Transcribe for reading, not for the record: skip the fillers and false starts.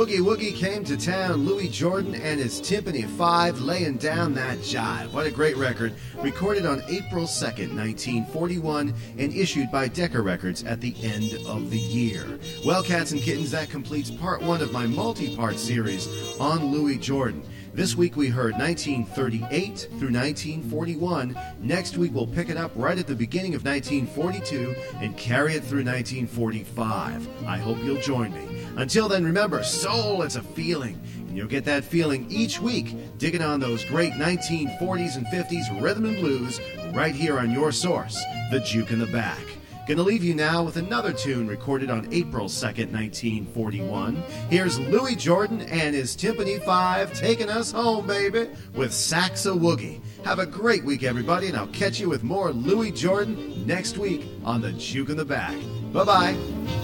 Boogie Woogie came to town, Louis Jordan and his Timpani 5 laying down that jive. What a great record, recorded on April 2nd, 1941, and issued by Decca Records at the end of the year. Well, cats and kittens, that completes part one of my multi-part series on Louis Jordan. This week we heard 1938 through 1941. Next week we'll pick it up right at the beginning of 1942 and carry it through 1945. I hope you'll join me. Until then, remember, soul, it's a feeling. And you'll get that feeling each week digging on those great 1940s and 50s rhythm and blues right here on your source, The Juke in the Back. Gonna leave you now with another tune recorded on April 2nd, 1941. Here's Louis Jordan and his Timpani 5 taking us home, baby, with Sax-a-Woogie. Have a great week, everybody, and I'll catch you with more Louis Jordan next week on The Juke in the Back. Bye-bye.